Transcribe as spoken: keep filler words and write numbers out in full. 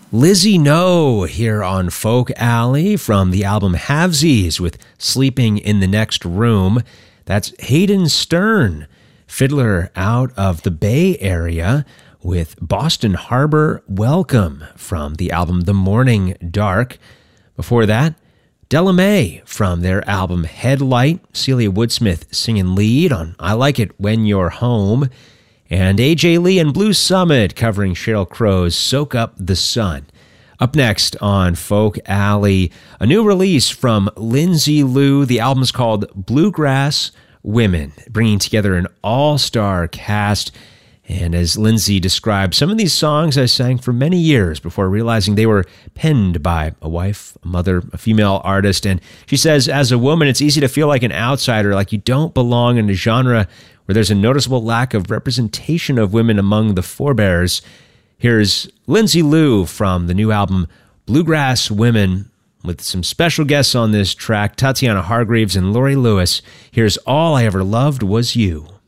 Lizzie No here on Folk Alley from the album Halvesies with Sleeping in the Next Room. That's Hayden Stern, fiddler out of the Bay Area with Boston Harbor Welcome from the album The Morning Dark. Before that, Della Mae from their album Headlight, Celia Woodsmith singing lead on I Like It When You're Home, and A J Lee and Blue Summit covering Sheryl Crow's Soak Up the Sun. Up next on Folk Alley, a new release from Lindsay Lou. The album's called Bluegrass Women, bringing together an all-star cast. And as Lindsay described, some of these songs I sang for many years before realizing they were penned by a wife, a mother, a female artist. And she says, as a woman, it's easy to feel like an outsider, like you don't belong in a genre where there's a noticeable lack of representation of women among the forebears. Here's Lindsay Lou from the new album Bluegrass Women, with some special guests on this track, Tatiana Hargreaves and Lori Lewis. Here's All I Ever Loved Was You.